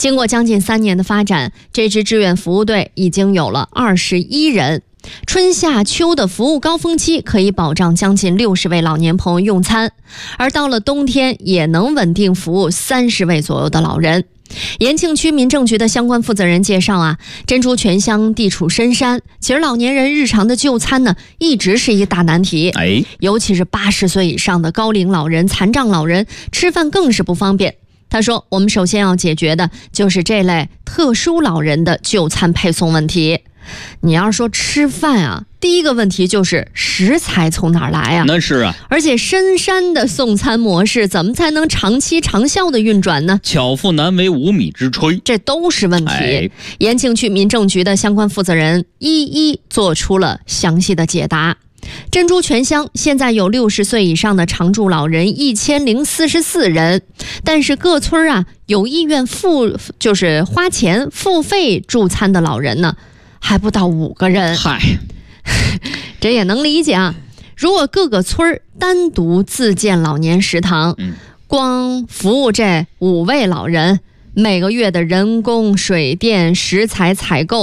经过将近3年的发展，这支志愿服务队已经有了21人。春夏秋的服务高峰期可以保障将近60位老年朋友用餐，而到了冬天也能稳定服务30位左右的老人。延庆区民政局的相关负责人介绍啊，珍珠泉乡地处深山，其实老年人日常的就餐呢，一直是一个大难题。尤其是80岁以上的高龄老人、残障老人，吃饭更是不方便。他说，我们首先要解决的就是这类特殊老人的就餐配送问题。你要是说吃饭啊，第一个问题就是食材从哪儿来啊？ 那是啊， 而且深山的送餐模式怎么才能长期长效的运转呢？ 巧妇难为无米之炊， 这都是问题。延庆区民政局的相关负责人一一做出了详细的解答。珍珠泉乡现在有60岁以上的常住老人1044人，但是各村啊有意愿花钱付费助餐的老人呢，还不到5个人。这也能理解啊。如果各个村单独自建老年食堂，光服务这5位老人，每个月的人工、水电、食材采购